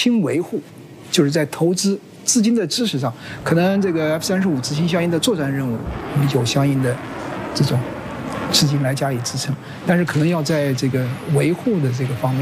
轻维护，就是在投资资金的支持上，可能这个 F-35执行相应的作战任务有相应的这种资金来加以支撑，但是可能要在这个维护的这个方面。